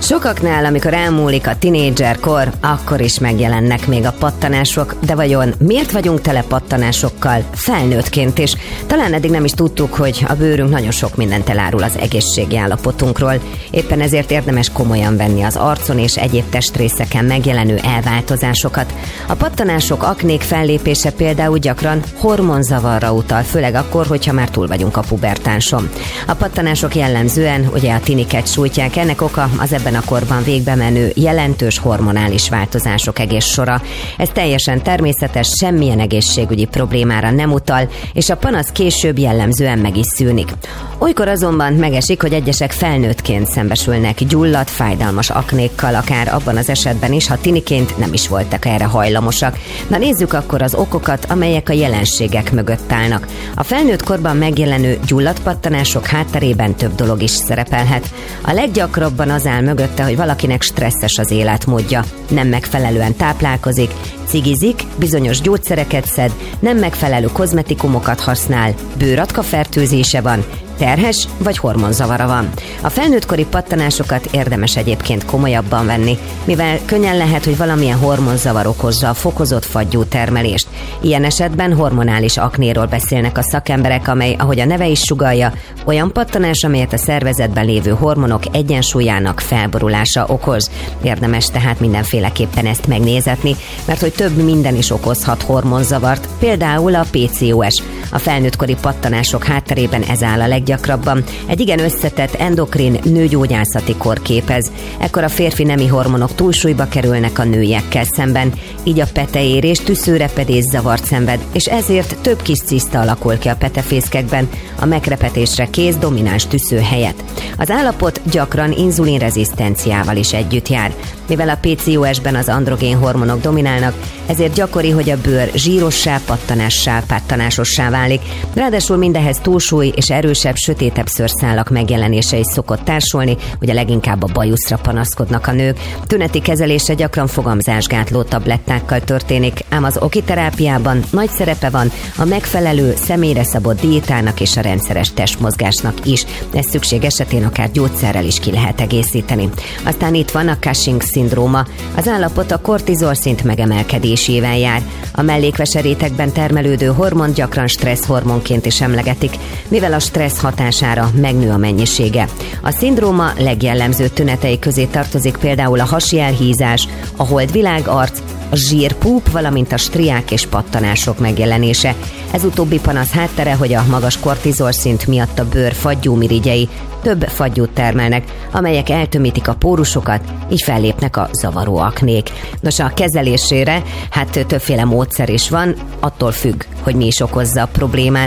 Sokaknál, amikor elmúlik a tinédzserkor, akkor is megjelennek még a pattanások, de vajon miért vagyunk tele pattanásokkal felnőttként is? Talán eddig nem is tudtuk, hogy a bőrünk nagyon sok mindent elárul az egészségi állapotunkról. Éppen ezért érdemes komolyan venni az arcon és egyéb testrészeken megjelenő elváltozásokat. A pattanások, aknék fellépése például gyakran hormonzavarra utal, főleg akkor, hogyha már túl vagyunk a pubertánson. A pattanások jellemzően ugye a tiniket sújtják, ennek oka az ebben a korban végbe menő jelentős hormonális változások egész sora. Ez teljesen természetes, semmilyen egészségügyi problémára nem utal, és a panasz később jellemzően meg is szűnik. Olykor azonban megesik, hogy egyesek felnőttként szembesülnek gyulladt, fájdalmas aknékkal, akár abban az esetben is, ha tiniként nem is voltak erre hajlamosak. Na nézzük akkor az okokat, amelyek a jelenségek mögött állnak. A felnőtt korban megjelenő gyulladt pattanások hátterében több dolog is szerepelhet. A leggyakrabban az áll mögötte, hogy valakinek stresszes az életmódja, nem megfelelően táplálkozik, cigizik, bizonyos gyógyszereket szed, nem megfelelő kozmetikumokat használ, bőratka-fertőzése van, terhes vagy hormonzavara van. A felnőttkori pattanásokat érdemes egyébként komolyabban venni, mivel könnyen lehet, hogy valamilyen hormonzavar okozza a fokozott fagyú termelést. Ilyen esetben hormonális aknéról beszélnek a szakemberek, amely, ahogy a neve is sugallja, olyan pattanás, amelyet a szervezetben lévő hormonok egyensúlyának felborulása okoz. Érdemes tehát mindenféleképpen ezt megnézetni, mert hogy több minden is okozhat hormonzavart, például a PCOS. A felnőttkori pattanások hátterében ez áll a leggyakrabban. Egy igen összetett endokrin nőgyógyászati kor képez. Ekkor a férfi nemi hormonok túlsúlyba kerülnek a nőiekkel szemben, így a peteérés, tüszőrepedés zavart szenved, és ezért több kis ciszta alakul ki a petefészkekben, a megrepetésre kész domináns tüsző helyett. Az állapot gyakran inzulinrezisztenciával is együtt jár. Mivel a PCOS-ben az androgén hormonok dominálnak, ezért gyakori, hogy a bőr zsírossá, pattanásossá válik. Ráadásul mindehhez túlsúly és erősebb, sötétebb szőrszálak megjelenése is szokott társulni, ugye leginkább a bajuszra panaszkodnak a nők. Tüneti kezelése gyakran fogamzásgátló tablettákkal történik, ám az okiterápiában nagy szerepe van a megfelelő, személyre szabott diétának és a rendszeres testmozgásnak is. Ez szükség esetén akár gyógyszerrel is ki lehet egészíteni. Aztán itt van a Cushing-szindróma. Az állapot a kortizol szint megemelkedésével jár. A mellékveserétekben termelődő hormon gyakran stressz hormonként is emlegetik, mivel a stressz hatására megnő a mennyisége. A szindróma legjellemzőbb tünetei közé tartozik például a hasi elhízás, a holdvilág arc, a zsírpúp, valamint a striák és pattanások megjelenése. Ez utóbbi panasz háttere, hogy a magas kortizol szint miatt a bőr fagyúmirigyei több fagyút termelnek, amelyek eltömítik a pórusokat, így fellépnek a zavaró aknék. Nos, a kezelésére többféle módszer is van, attól függ, hogy mi is okozza a problémát.